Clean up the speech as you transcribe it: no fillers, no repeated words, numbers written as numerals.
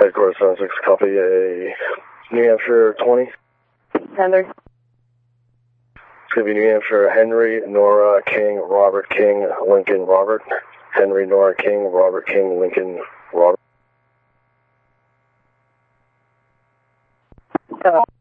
Headquarters 76, copy a New Hampshire 20. Henry. It's going to be New Hampshire Henry, Nora, King, Robert, King, Lincoln, Robert. Henry, Nora, King, Robert, King, Lincoln, Robert.